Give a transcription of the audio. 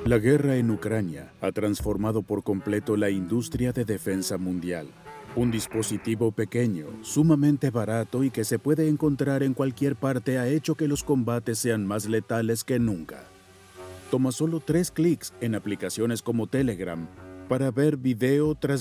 La guerra en Ucrania ha transformado por completo la industria de defensa mundial. Un dispositivo pequeño, sumamente barato y que se puede encontrar en cualquier parte ha hecho que los combates sean más letales que nunca. Toma solo 3 clics en aplicaciones como Telegram para ver video tras